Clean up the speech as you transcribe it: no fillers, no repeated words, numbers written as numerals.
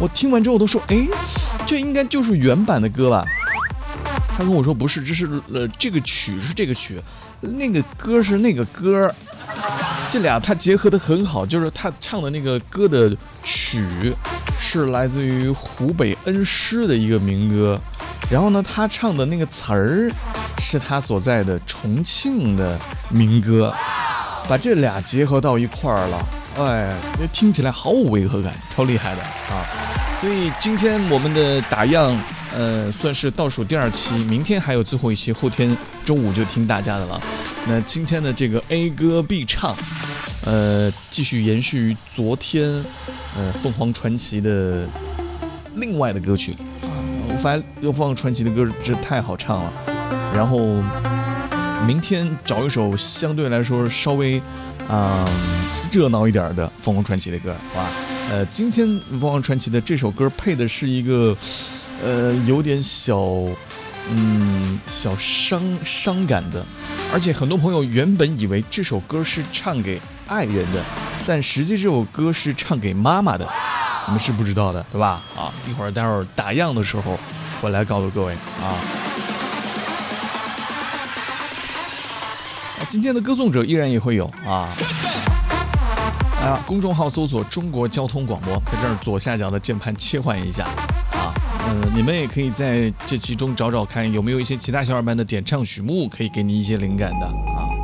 我听完之后都说，哎，这应该就是原版的歌吧？他跟我说不是，这是这个曲是这个曲，那个歌是那个歌，这俩他结合得很好，就是他唱的那个歌的曲是来自于湖北恩施的一个民歌，然后呢，他唱的那个词儿是他所在的重庆的民歌，把这俩结合到一块儿了，哎，听起来毫无违和感，超厉害的啊！所以今天我们的打样，算是倒数第2期，明天还有最后一期，后天中午就听大家的了。那今天的这个 A 歌必唱，继续延续于昨天，凤凰传奇的另外的歌曲啊，我发现凤凰传奇的歌真太好唱了。然后明天找一首相对来说稍微热闹一点的凤凰传奇的歌，好吧？今天凤凰传奇的这首歌配的是一个有点小伤感的，而且很多朋友原本以为这首歌是唱给爱人的，但实际这首歌是唱给妈妈的，你们是不知道的，对吧？啊，待会儿打样的时候我来告诉各位啊。今天的歌颂者依然也会有啊。公众号搜索中国交通广播，在这儿左下角的键盘切换一下啊。你们也可以在这其中找找看有没有一些其他小伙伴的点唱曲目可以给你一些灵感的啊。